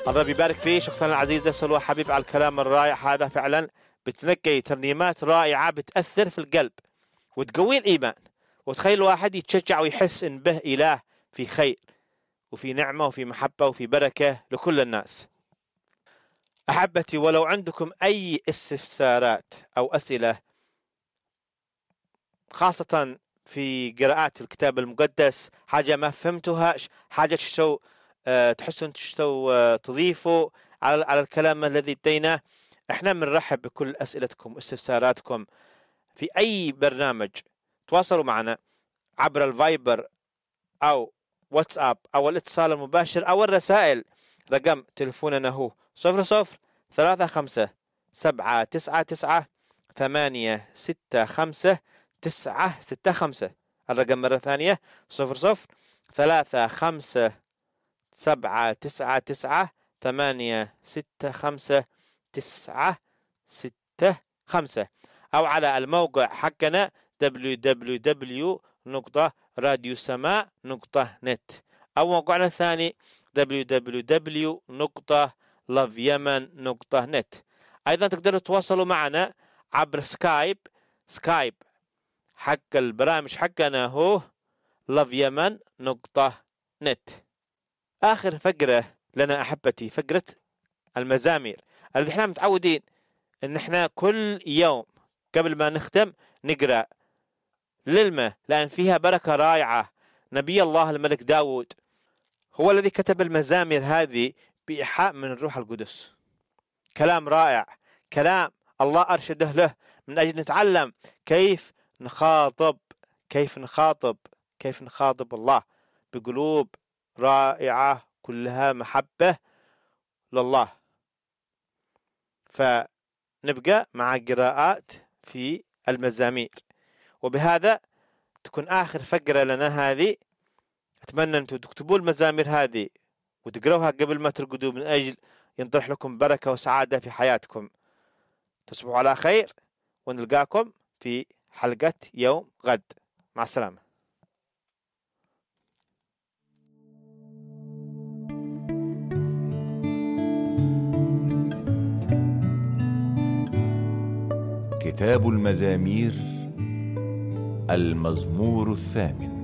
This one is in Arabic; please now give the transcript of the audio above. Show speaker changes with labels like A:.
A: الله يبارك فيك أختنا العزيزة سلوى حبيب على الكلام الرائع هذا. فعلا بتنقي ترنيمات رائعة بتأثر في القلب وتقوي الإيمان، وتخلي الواحد يتشجع ويحس إن به إله في خير وفي نعمة وفي محبة وفي بركة لكل الناس. أحبتي، ولو عندكم أي استفسارات أو أسئلة خاصة في قراءات الكتاب المقدس، حاجة ما فهمتوها، حاجة تحسون تضيفوا على الكلام الذي اديناه، احنا بنرحب بكل أسئلتكم واستفساراتكم في أي برنامج. تواصلوا معنا عبر الفايبر أو واتساب أو الاتصال المباشر أو الرسائل. رقم تلفوننا هو 00-359-795-865-965. الرقم مرة ثانية 00-359-795-965 أو على الموقع حقنا www.radiosama.net أو موقعنا الثاني www.loveyemen.net. أيضا تقدروا تتواصلوا معنا عبر سكايب حق البرامج حقنا هو loveyemen.net. آخر فقرة لنا أحبتي فقرة المزامير التي احنا متعودين ان احنا كل يوم قبل ما نختم نقرأ للمة، لأن فيها بركة رائعة. نبي الله الملك داود هو الذي كتب المزامير هذه بإيحاء من الروح القدس. كلام رائع، كلام الله أرشده له من أجل نتعلم كيف نخاطب الله بقلوب رائعة كلها محبة لله. فنبقى مع قراءات في المزامير، وبهذا تكون آخر فقرة لنا هذه. أتمنى أنتم تكتبوا المزامير هذه وتقرأوها قبل ما ترقدوا من أجل ينطرح لكم بركة وسعادة في حياتكم. تصبحوا على خير ونلقاكم في حلقة يوم غد. مع السلامة.
B: كتاب المزامير المزمور 8.